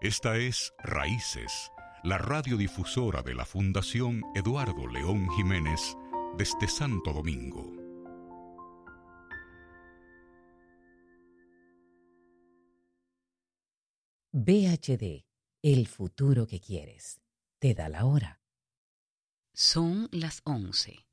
Esta es Raíces, la radiodifusora de la Fundación Eduardo León Jiménez desde Santo Domingo. VHD, el futuro que quieres. Te da la hora. Son las 11.